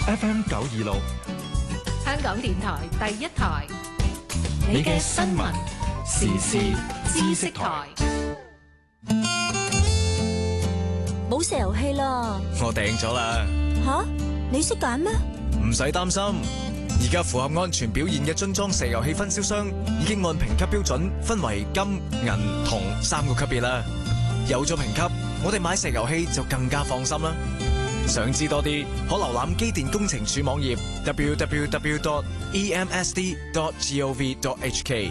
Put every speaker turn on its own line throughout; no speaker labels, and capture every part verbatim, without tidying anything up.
F M 九二六，
香港電台第一台，
你嘅新聞時事知識台。
冇石油氣啦！
我訂咗啦。
吓，你識揀咩？
唔使擔心，而家符合安全表現嘅樽裝石油氣分銷商已經按評級標準分為金、銀、銅三個級別啦。有咗評級，我哋買石油氣就更加放心啦。想知多啲，可瀏覽機電工程署網頁 double-u double-u double-u dot e m s d dot gov dot h k。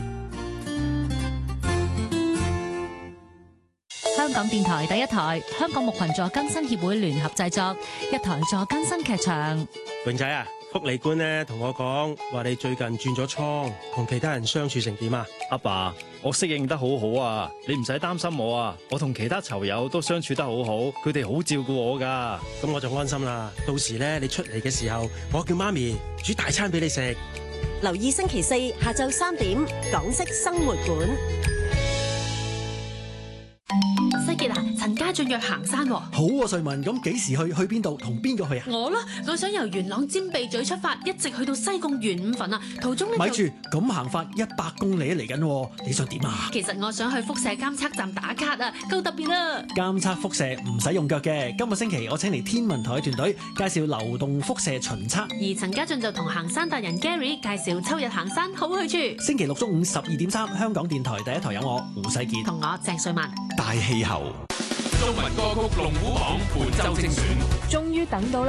香港電台第一台，香港木群助更新協會聯合製作，一台助更新劇場。
榮仔啊，福利官咧同我講話你最近轉咗倉，同其他人相處成點啊？
阿爸，我適應得好好啊，你唔使擔心我啊，我同其他囚友都相處得好好，佢哋好照顧我噶。
咁我就安心啦。到時咧你出嚟嘅時候，我叫媽咪煮大餐俾你食。
留意星期四下晝三點，港式生活館。
西傑啊，陳家俊約行山喎。
好啊，瑞文，咁幾時去？去邊度？同邊個去啊？
我咯，我想由元朗尖鼻咀出發，一直去到西貢元五墳啊。途中呢，
咪住，咁行法一百公里嚟緊，你想點啊？
其實我想去輻射監測站打卡啊，夠特別啦。
監測輻射唔使用腳嘅。今個星期我請嚟天文台團隊介紹流動輻射巡測，
而陳家俊就同行山達人 Gary 介紹秋日行山好去處。
星期六中午十二點三，香港電台第一台有我胡世傑
同我鄭瑞文。
大氣候，中文歌曲龍虎榜本周精選，
終於等到啦！